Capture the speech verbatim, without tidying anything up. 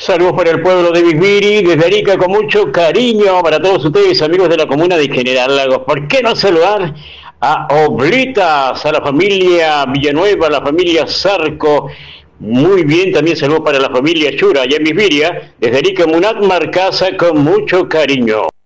Saludos para el pueblo de Bisbiri, desde Arica con mucho cariño para todos ustedes, amigos de la comuna de General Lagos. ¿Por qué no saludar a Oblitas, a la familia Villanueva, a la familia Zarco? Muy bien, también saludos para la familia Chura, allá en Bisbiria, desde Arica Munat Marcasa con mucho cariño.